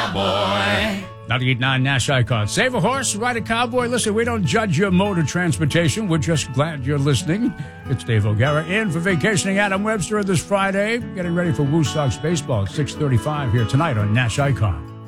cowboy. 98.9 Nash Icon. Save a horse, ride a cowboy. Listen, we don't judge your mode of transportation. We're just glad you're listening. It's Dave O'Gara in for vacationing Adam Webster this Friday. Getting ready for Woo Sox baseball at 6:35 here tonight on Nash Icon.